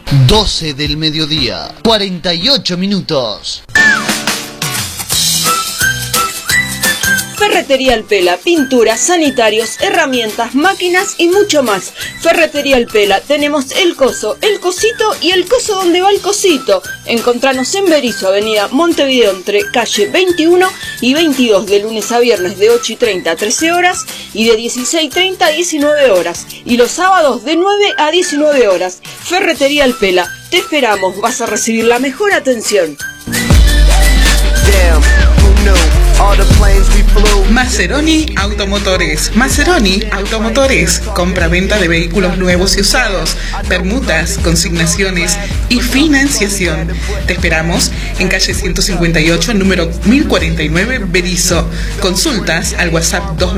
12 del mediodía, 48 minutos. Ferretería El Pela, pinturas, sanitarios, herramientas, máquinas y mucho más. Ferretería El Pela, tenemos el coso, el cosito y el coso donde va el cosito. Encontranos en Berisso, avenida Montevideo, entre calle 21 y 22, de lunes a viernes de 8:30 a 13 horas y de 16:30 a 19 horas. Y los sábados de 9 a 19 horas. Ferretería El Pela, te esperamos, vas a recibir la mejor atención. Maseroni Automotores. Maseroni Automotores. Compra-venta de vehículos nuevos y usados, permutas, consignaciones y financiación. Te esperamos en calle 158, número 1049, Berisso. Consultas al WhatsApp 2